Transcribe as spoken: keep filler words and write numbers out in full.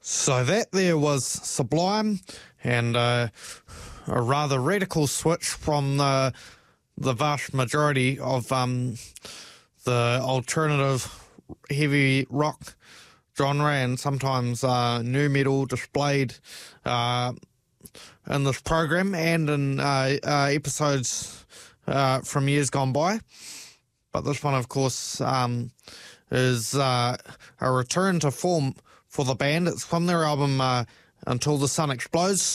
So that there was Sublime, and uh, a rather radical switch from the the vast majority of um, the alternative heavy rock genre, and sometimes uh, nu metal displayed uh, in this program and in uh, uh, episodes uh, from years gone by. But this one, of course, um, is uh, a return to form for the band. It's from their album uh, Until the Sun Explodes.